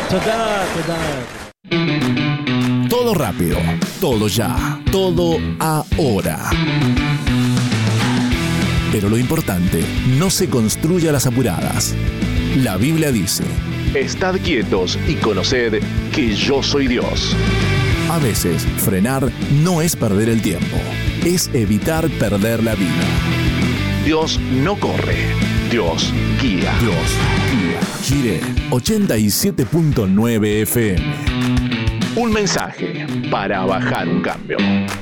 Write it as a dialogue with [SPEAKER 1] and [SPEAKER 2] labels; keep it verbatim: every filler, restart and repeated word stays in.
[SPEAKER 1] Total, total.
[SPEAKER 2] Todo rápido, todo ya, todo ahora. Pero lo importante no se construye a las apuradas. La Biblia dice: estad quietos y conoced que yo soy Dios. A veces, frenar no es perder el tiempo, es evitar perder la vida. Dios no corre, Dios guía. Dios guía. Jiré ochenta y siete punto nueve F M. Un mensaje para bajar un cambio.